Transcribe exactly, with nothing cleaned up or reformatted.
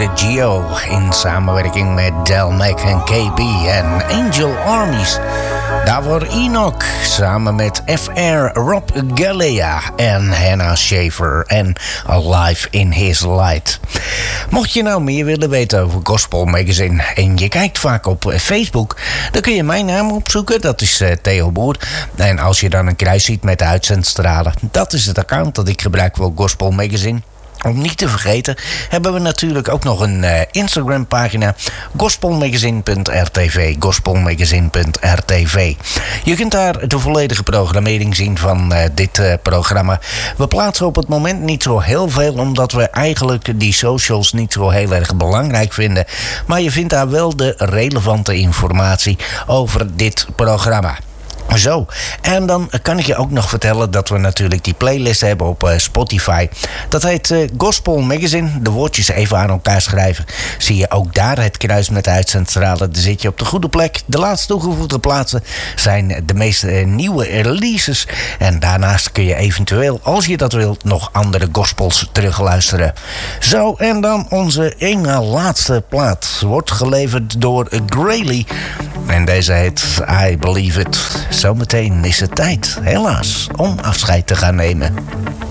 hoorde Gio in samenwerking met Del Mac en K P en Angel Armies. Daarvoor Enoch samen met F R, Rob Galea en Hannah Schaefer en Alive in His Light. Mocht je nou meer willen weten over Gospel Magazine en je kijkt vaak op Facebook, dan kun je mijn naam opzoeken, dat is uh, Theo Boer. En als je dan een kruis ziet met de uitzendstralen, dat is het account dat ik gebruik voor Gospel Magazine. Om niet te vergeten hebben we natuurlijk ook nog een uh, Instagram pagina, gospelmagazine punt r t v, gospelmagazine punt r t v. Je kunt daar de volledige programmering zien van uh, dit uh, programma. We plaatsen op het moment niet zo heel veel, omdat we eigenlijk die socials niet zo heel erg belangrijk vinden. Maar je vindt daar wel de relevante informatie over dit programma. Zo, en dan kan ik je ook nog vertellen dat we natuurlijk die playlist hebben op uh, Spotify. Dat heet uh, Gospel Magazine. De woordjes even aan elkaar schrijven. Zie je ook daar het kruis met de uitzendstralen. Dan zit je op de goede plek. De laatst toegevoegde plaatsen zijn de meest uh, nieuwe releases. En daarnaast kun je eventueel, als je dat wilt, nog andere gospels terugluisteren. Zo, en dan onze ene laatste plaat wordt geleverd door Grayly. En deze heet I Believe It. Zometeen is het tijd, helaas, om afscheid te gaan nemen.